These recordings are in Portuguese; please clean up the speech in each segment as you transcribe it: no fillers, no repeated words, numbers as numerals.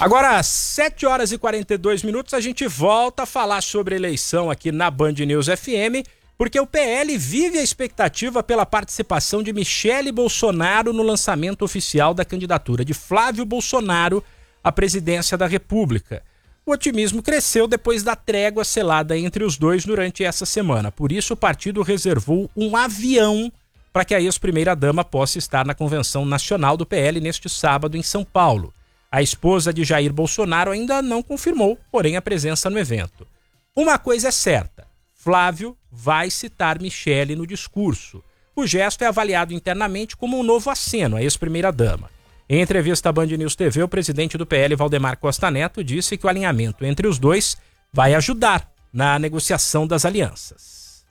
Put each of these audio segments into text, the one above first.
Agora, às 7h42, a gente volta a falar sobre eleição aqui na Band News FM, porque o PL vive a expectativa pela participação de Michele Bolsonaro no lançamento oficial da candidatura de Flávio Bolsonaro à presidência da República. O otimismo cresceu depois da trégua selada entre os dois durante essa semana. Por isso, o partido reservou um avião para que a ex-primeira-dama possa estar na convenção nacional do PL neste sábado em São Paulo. A esposa de Jair Bolsonaro ainda não confirmou, porém, a presença no evento. Uma coisa é certa, Flávio vai citar Michele no discurso. O gesto é avaliado internamente como um novo aceno à ex-primeira-dama. Em entrevista à Band News TV, o presidente do PL, Valdemar Costa Neto, disse que o alinhamento entre os dois vai ajudar na negociação das alianças.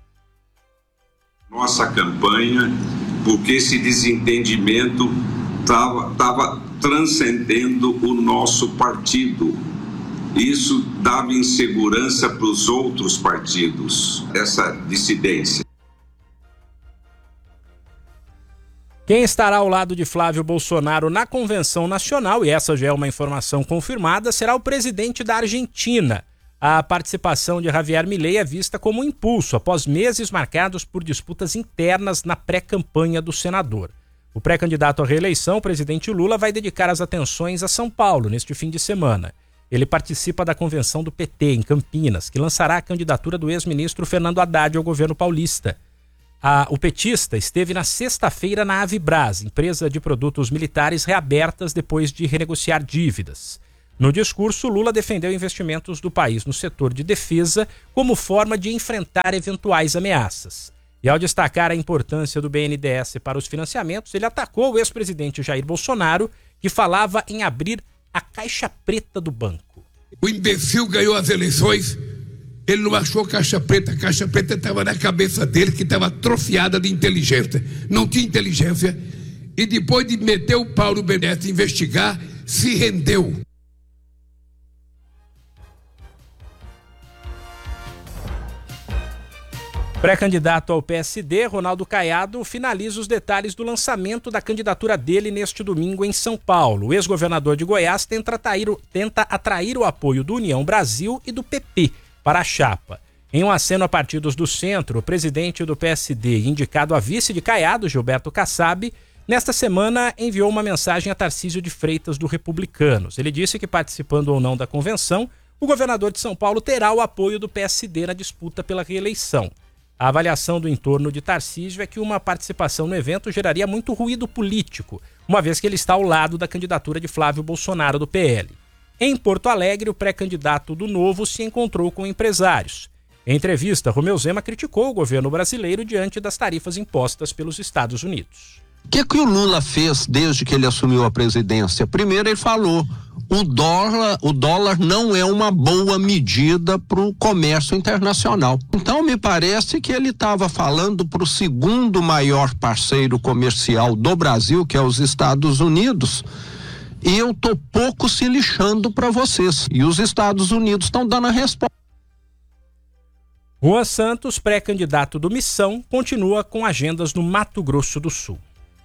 Nossa campanha, porque esse desentendimento estava transcendendo o nosso partido. Isso dava insegurança para os outros partidos, essa dissidência. Quem estará ao lado de Flávio Bolsonaro na convenção nacional, e essa já é uma informação confirmada, será o presidente da Argentina. A participação de Javier Milei é vista como um impulso após meses marcados por disputas internas na pré-campanha do senador. O pré-candidato à reeleição, o presidente Lula, vai dedicar as atenções a São Paulo neste fim de semana. Ele participa da convenção do PT em Campinas, que lançará a candidatura do ex-ministro Fernando Haddad ao governo paulista. O petista esteve na sexta-feira na Avibraz, empresa de produtos militares reabertas depois de renegociar dívidas. No discurso, Lula defendeu investimentos do país no setor de defesa como forma de enfrentar eventuais ameaças. E ao destacar a importância do BNDES para os financiamentos, ele atacou o ex-presidente Jair Bolsonaro, que falava em abrir a caixa preta do banco. O imbecil ganhou as eleições, ele não achou caixa preta. A caixa preta estava na cabeça dele, que estava atrofiada de inteligência. Não tinha inteligência. E depois de meter o pau no BNDES e investigar, se rendeu. Pré-candidato ao PSD, Ronaldo Caiado finaliza os detalhes do lançamento da candidatura dele neste domingo em São Paulo. O ex-governador de Goiás tenta atrair o apoio do União Brasil e do PP para a chapa. Em um aceno a partidos do centro, o presidente do PSD, indicado a vice de Caiado, Gilberto Kassab, nesta semana enviou uma mensagem a Tarcísio de Freitas do Republicanos. Ele disse que, participando ou não da convenção, o governador de São Paulo terá o apoio do PSD na disputa pela reeleição. A avaliação do entorno de Tarcísio é que uma participação no evento geraria muito ruído político, uma vez que ele está ao lado da candidatura de Flávio Bolsonaro do PL. Em Porto Alegre, o pré-candidato do Novo se encontrou com empresários. Em entrevista, Romeu Zema criticou o governo brasileiro diante das tarifas impostas pelos Estados Unidos. O que o Lula fez desde que ele assumiu a presidência? Primeiro, ele falou: o dólar não é uma boa medida para o comércio internacional. Então, me parece que ele estava falando para o segundo maior parceiro comercial do Brasil, que é os Estados Unidos, e eu tô pouco se lixando para vocês. E os Estados Unidos estão dando a resposta. Juan Santos, pré-candidato do Missão, continua com agendas no Mato Grosso do Sul.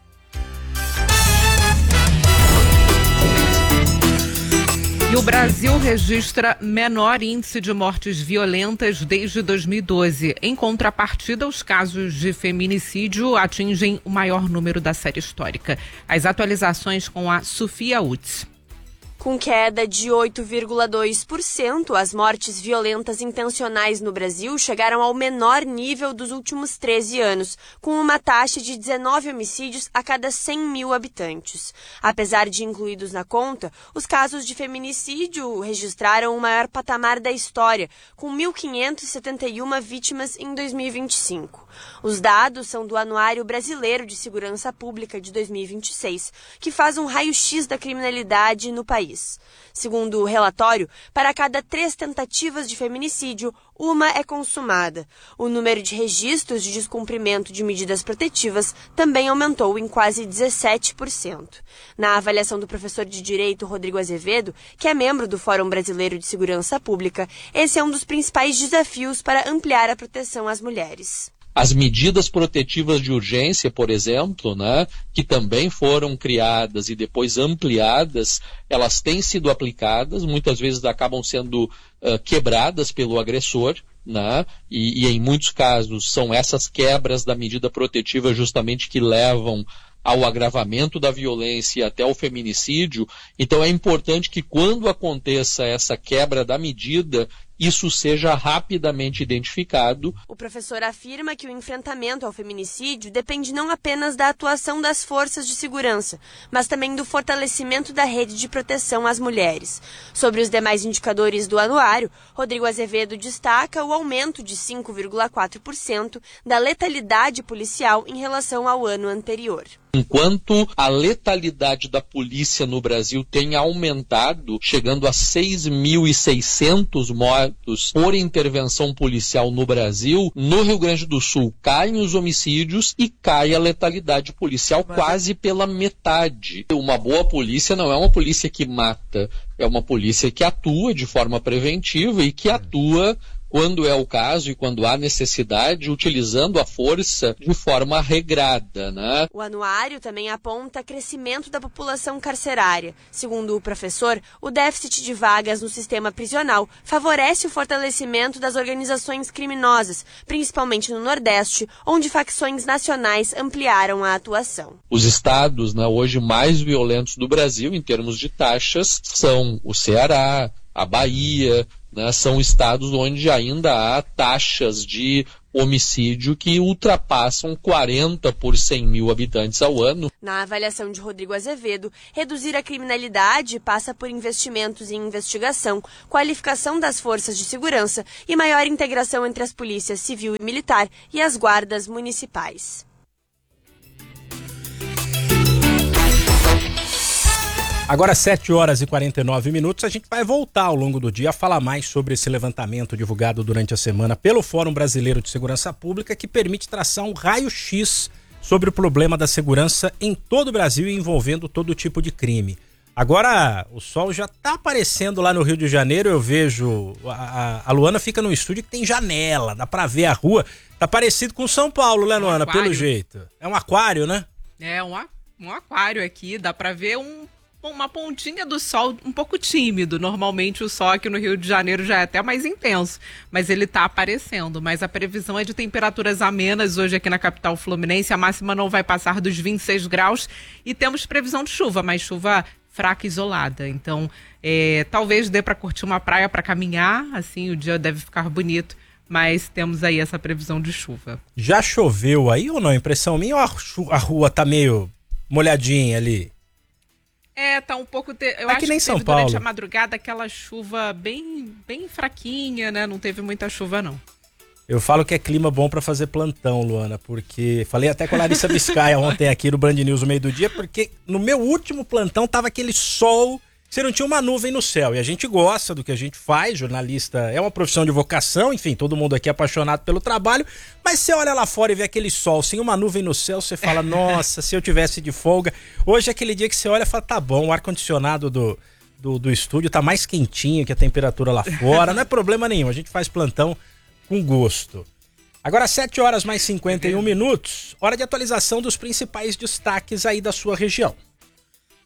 E o Brasil registra menor índice de mortes violentas desde 2012. Em contrapartida, os casos de feminicídio atingem o maior número da série histórica. As atualizações com a Sofia Utz. Com queda de 8,2%, as mortes violentas intencionais no Brasil chegaram ao menor nível dos últimos 13 anos, com uma taxa de 19 homicídios a cada 100 mil habitantes. Apesar de incluídos na conta, os casos de feminicídio registraram o maior patamar da história, com 1.571 vítimas em 2025. Os dados são do Anuário Brasileiro de Segurança Pública de 2026, que faz um raio-x da criminalidade no país. Segundo o relatório, para cada 3 tentativas de feminicídio, uma é consumada. O número de registros de descumprimento de medidas protetivas também aumentou em quase 17%. Na avaliação do professor de Direito Rodrigo Azevedo, que é membro do Fórum Brasileiro de Segurança Pública, esse é um dos principais desafios para ampliar a proteção às mulheres. As medidas protetivas de urgência, por exemplo, né, que também foram criadas e depois ampliadas, elas têm sido aplicadas, muitas vezes acabam sendo quebradas pelo agressor, né, e em muitos casos são essas quebras da medida protetiva justamente que levam ao agravamento da violência e até ao feminicídio. Então é importante que quando aconteça essa quebra da medida, isso seja rapidamente identificado. O professor afirma que o enfrentamento ao feminicídio depende não apenas da atuação das forças de segurança, mas também do fortalecimento da rede de proteção às mulheres. Sobre os demais indicadores do anuário, Rodrigo Azevedo destaca o aumento de 5,4% da letalidade policial em relação ao ano anterior. Enquanto a letalidade da polícia no Brasil tem aumentado, chegando a 6.600 mortos por intervenção policial no Brasil, no Rio Grande do Sul caem os homicídios e cai a letalidade policial quase pela metade. Uma boa polícia não é uma polícia que mata, é uma polícia que atua de forma preventiva e que atua quando é o caso e quando há necessidade, utilizando a força de forma regrada, né? O anuário também aponta crescimento da população carcerária. Segundo o professor, o déficit de vagas no sistema prisional favorece o fortalecimento das organizações criminosas, principalmente no Nordeste, onde facções nacionais ampliaram a atuação. Os estados, né, hoje mais violentos do Brasil, em termos de taxas, são o Ceará, a Bahia, né, são estados onde ainda há taxas de homicídio que ultrapassam 40 por 100 mil habitantes ao ano. Na avaliação de Rodrigo Azevedo, reduzir a criminalidade passa por investimentos em investigação, qualificação das forças de segurança e maior integração entre as polícias civil e militar e as guardas municipais. Agora 7h49, a gente vai voltar ao longo do dia a falar mais sobre esse levantamento divulgado durante a semana pelo Fórum Brasileiro de Segurança Pública, que permite traçar um raio-x sobre o problema da segurança em todo o Brasil e envolvendo todo tipo de crime. Agora o sol já tá aparecendo lá no Rio de Janeiro, eu vejo, a Luana fica num estúdio que tem janela, dá pra ver a rua, tá parecido com São Paulo, né, Luana, pelo jeito. É um aquário, né? É um aquário aqui, dá pra ver uma pontinha do sol um pouco tímido. Normalmente o sol aqui no Rio de Janeiro já é até mais intenso, mas ele tá aparecendo. Mas a previsão é de temperaturas amenas hoje aqui na capital fluminense. A máxima não vai passar dos 26 graus e temos previsão de chuva, mas chuva fraca e isolada. Então, talvez dê para curtir uma praia, para caminhar, assim, o dia deve ficar bonito. Mas temos aí essa previsão de chuva. Já choveu aí ou não? Impressão minha ou a rua tá meio molhadinha ali? Tá um pouco... Eu acho que nem que São teve Paulo. Durante a madrugada aquela chuva bem fraquinha, né? Não teve muita chuva, não. Eu falo que é clima bom pra fazer plantão, Luana, porque... Falei até com a Larissa Biscaia ontem aqui no Band News no meio do dia, porque no meu último plantão tava aquele sol... Você não tinha uma nuvem no céu, e a gente gosta do que a gente faz, jornalista é uma profissão de vocação, enfim, todo mundo aqui é apaixonado pelo trabalho, mas você olha lá fora e vê aquele sol sem uma nuvem no céu, você fala, nossa, se eu tivesse de folga. Hoje é aquele dia que você olha e fala, tá bom, o ar-condicionado do estúdio tá mais quentinho que a temperatura lá fora, não é problema nenhum, a gente faz plantão com gosto. Agora 7h mais 51, hora de atualização dos principais destaques aí da sua região.